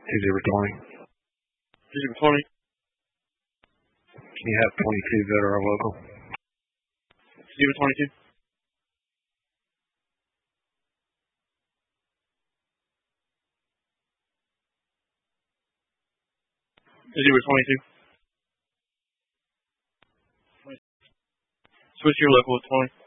2-0-20. 2-0-20. Can you have 22 that are local? 2-22. 2-22. Switch your local with 20.